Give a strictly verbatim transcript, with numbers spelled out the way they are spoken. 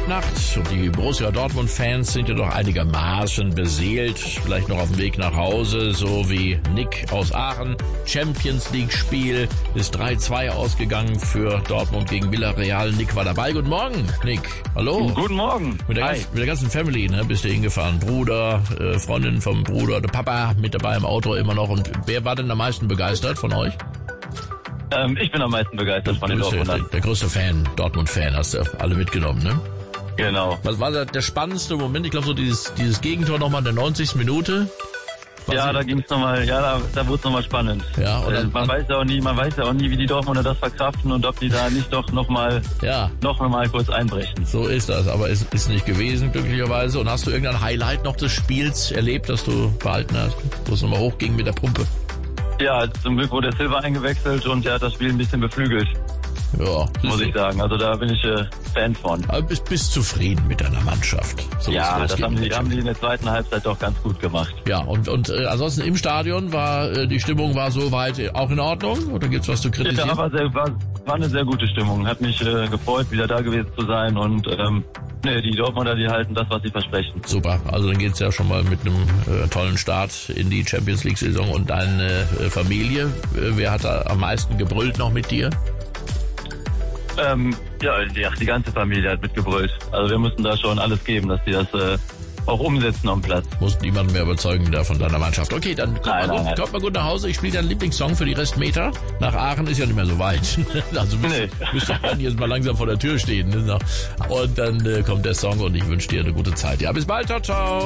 Nacht und die Borussia Dortmund-Fans sind ja doch einigermaßen beseelt. Vielleicht noch auf dem Weg nach Hause, so wie Nick aus Aachen. Champions League-Spiel ist drei zwei ausgegangen für Dortmund gegen Villarreal. Nick war dabei. Guten Morgen, Nick. Hallo. Guten Morgen. Mit der, Hi. Ganz, mit der ganzen Family, ne, bist du hingefahren. Bruder, äh, Freundin vom Bruder, der Papa mit dabei im Auto immer noch. Und wer war denn am meisten begeistert von euch? Ähm, ich bin am meisten begeistert von den Du bist der, Dortmundern. der größte Fan, Dortmund-Fan, hast du alle mitgenommen, ne? Genau. Was war der, der spannendste Moment? Ich glaube, so dieses, dieses Gegentor nochmal in der neunzigsten Minute. Was Ja, ich- da ging's nochmal, ja, da, da wurde es nochmal spannend. Ja, und äh, dann- man weiß ja auch nie, man weiß ja auch nie, wie die Dortmunder das verkraften und ob die da nicht doch nochmal, Ja, noch mal kurz einbrechen. so ist das. Aber es ist nicht gewesen, glücklicherweise. Und hast du irgendein Highlight noch des Spiels erlebt, das du behalten hast? Wo es nochmal hochging mit der Pumpe? Ja, zum Glück wurde der Silva eingewechselt und der hat das Spiel ein bisschen beflügelt, Ja, muss ich sagen. Also da bin ich äh, Fan von. aber bist, bist zufrieden mit deiner Mannschaft. So Ja, ist das es haben gegen die, haben die in der zweiten Halbzeit doch ganz gut gemacht. Ja, und, und äh, ansonsten im Stadion war äh, die Stimmung war soweit auch in Ordnung? Oder gibt's was zu kritisieren? Ja, aber sehr, war, war eine sehr gute Stimmung. Hat mich äh, gefreut, wieder da gewesen zu sein und ähm, nee, die Dortmunder, die halten das, was sie versprechen. Super, also dann geht's ja schon mal mit einem äh, tollen Start in die Champions League Saison. Und deine äh, Familie, äh, wer hat da am meisten gebrüllt noch mit dir? Ähm, ja, die, ach, die ganze Familie hat mitgebrüllt. Also wir mussten da schon alles geben, dass die das äh, auch umsetzen am Platz. Muss niemand mehr überzeugen da von deiner Mannschaft. Okay, dann kommt, Nein, mal, nein, gut, nein. kommt mal gut nach Hause. Ich spiele deinen Lieblingssong für die Restmeter. Nach Aachen ist ja nicht mehr so weit. Also bist, Nee. bist du dann jetzt mal langsam vor der Tür stehen. Ne? Und dann äh, kommt der Song und ich wünsche dir eine gute Zeit. Ja, bis bald. Ciao, ciao.